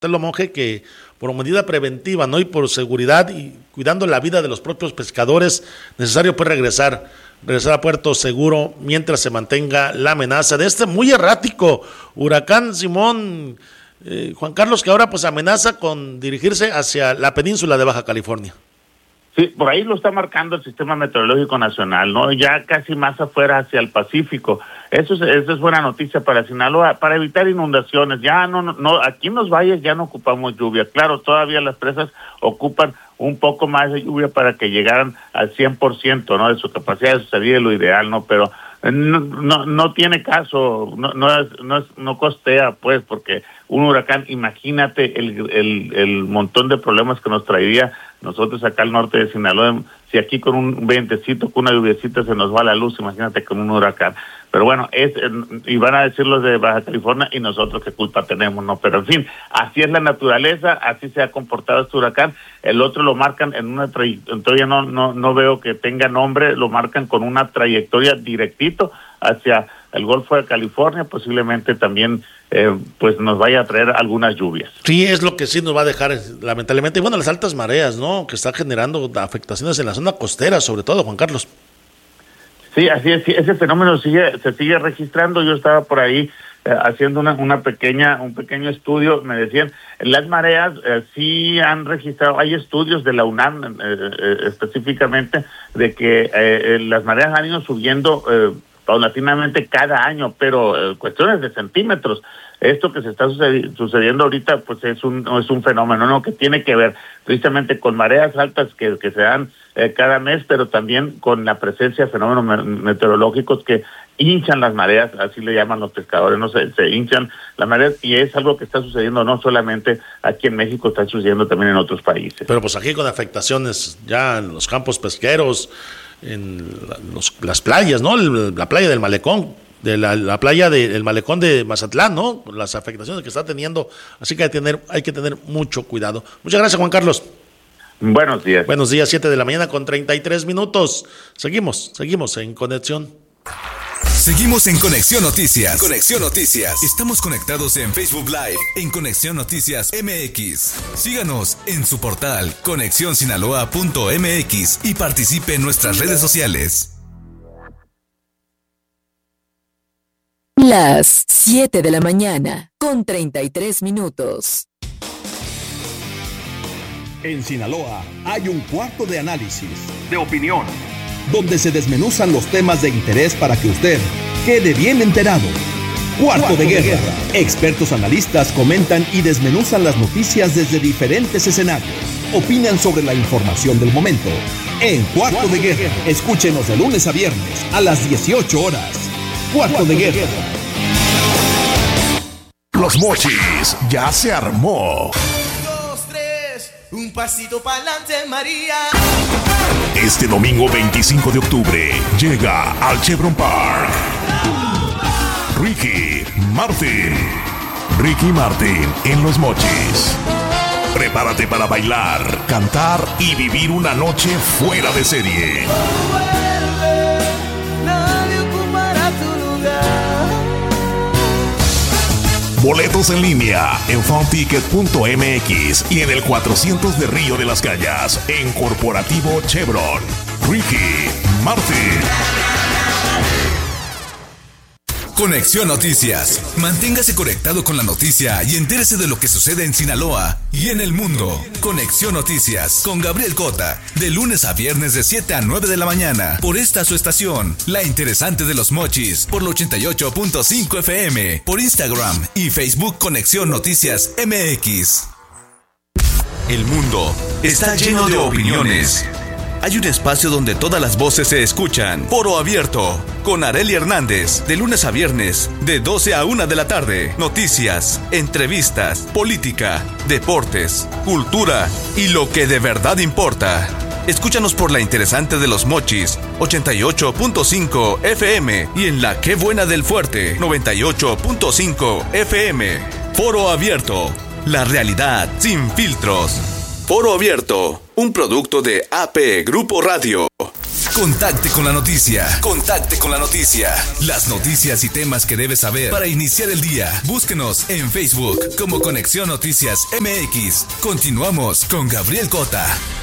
lo moje, que por medida preventiva, ¿no? Y por seguridad y cuidando la vida de los propios pescadores, necesario pues regresar a puerto seguro mientras se mantenga la amenaza de este muy errático huracán Simón, Juan Carlos, que ahora pues amenaza con dirigirse hacia la península de Baja California. Sí, por ahí lo está marcando el Sistema Meteorológico Nacional, ¿no? Ya casi más afuera hacia el Pacífico. Eso es buena noticia para Sinaloa, para evitar inundaciones. Ya no, aquí en los valles ya no ocupamos lluvia. Claro, todavía las presas ocupan un poco más de lluvia para que llegaran al 100%, ¿no? De su capacidad, eso sería lo ideal, ¿no? Pero no tiene caso, no costea, pues, porque un huracán, imagínate el montón de problemas que nos traería nosotros acá al norte de Sinaloa. Si aquí con un vientecito, con una lluviecita se nos va la luz, imagínate con un huracán. Pero bueno, y van a decir los de Baja California, y nosotros qué culpa tenemos, ¿no? Pero en fin, así es la naturaleza, así se ha comportado este huracán. El otro lo marcan en una trayectoria, no veo que tenga nombre, lo marcan con una trayectoria directito hacia el Golfo de California, posiblemente también pues nos vaya a traer algunas lluvias. Sí, es lo que sí nos va a dejar, lamentablemente. Y bueno, las altas mareas, ¿no? Que están generando afectaciones en la zona costera, sobre todo, Juan Carlos. Sí, así es, ese fenómeno se sigue registrando. Yo estaba por ahí haciendo un pequeño estudio. Me decían, las mareas sí han registrado, hay estudios de la UNAM específicamente, de que las mareas han ido subiendo paulatinamente cada año, pero cuestiones de centímetros. Esto que se está sucediendo ahorita, pues es un fenómeno, ¿no? Que tiene que ver precisamente con mareas altas que se dan cada mes, pero también con la presencia de fenómenos meteorológicos que hinchan las mareas, así le llaman los pescadores, no se hinchan las mareas, y es algo que está sucediendo no solamente aquí en México, está sucediendo también en otros países. Pero pues aquí con afectaciones ya en los campos pesqueros, en las playas, ¿no? La playa del Malecón, de la playa del Malecón de Mazatlán, ¿no? Las afectaciones que está teniendo, así que hay que tener mucho cuidado. Muchas gracias, Juan Carlos. Buenos días. Buenos días, 7:00 con 33 minutos. Seguimos en Conexión. Seguimos en Conexión Noticias. Conexión Noticias. Estamos conectados en Facebook Live, en Conexión Noticias MX. Síganos en su portal conexionsinaloa.mx y participe en nuestras redes sociales. Las 7:00 con 33 minutos. En Sinaloa hay un cuarto de análisis, de opinión, donde se desmenuzan los temas de interés para que usted quede bien enterado. Cuarto de Guerra. Expertos analistas comentan y desmenuzan las noticias desde diferentes escenarios. Opinan sobre la información del momento. En Cuarto de Guerra, escúchenos de lunes a viernes a las 18 horas. Cuarto de Guerra. Los Mochis ya se armó. Un pasito pa'lante, María. Este domingo 25 de octubre llega al Chevron Park Ricky Martin en Los Mochis. Prepárate para bailar, cantar y vivir una noche fuera de serie. Boletos en línea en funticket.mx y en el 400 de Río de las Calles en Corporativo Chevron. Ricky Martin. Conexión Noticias. Manténgase conectado con la noticia y entérese de lo que sucede en Sinaloa y en el mundo. Conexión Noticias con Gabriel Cota, de lunes a viernes de 7 a 9 de la mañana. Por esta su estación, La Interesante de los Mochis, por la 88.5 FM, por Instagram y Facebook Conexión Noticias MX. El mundo está lleno de opiniones. Hay un espacio donde todas las voces se escuchan. Foro Abierto, con Arely Hernández, de lunes a viernes, de 12 a 1 de la tarde. Noticias, entrevistas, política, deportes, cultura y lo que de verdad importa. Escúchanos por La Interesante de los Mochis, 88.5 FM, y en La Qué Buena del Fuerte, 98.5 FM. Foro Abierto, la realidad sin filtros. Foro Abierto, un producto de AP Grupo Radio. Contacte con la noticia. Contacte con la noticia. Las noticias y temas que debes saber para iniciar el día. Búsquenos en Facebook como Conexión Noticias MX. Continuamos con Gabriel Cota.